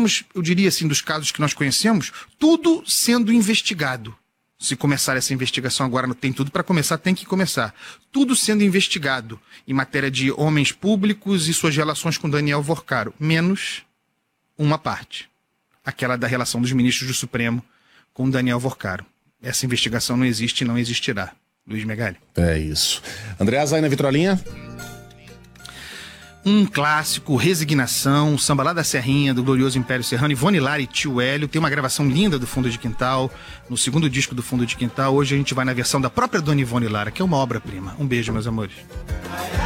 temos, eu diria assim, dos casos que nós conhecemos, tudo sendo investigado. Se começar essa investigação agora, não tem tudo para começar, tem que começar. Tudo sendo investigado em matéria de homens públicos e suas relações com Daniel Vorcaro, menos uma parte. Aquela da relação dos ministros do Supremo com Daniel Vorcaro. Essa investigação não existe e não existirá. Luiz Megali. É isso. André Zaina Vitrolinha. Um clássico, Resignação, samba lá da Serrinha, do glorioso Império Serrano, Ivone Lara e Tio Hélio. Tem uma gravação linda do Fundo de Quintal, no segundo disco do Fundo de Quintal. Hoje a gente vai na versão da própria Dona Ivone Lara, que é uma obra-prima. Um beijo, meus amores.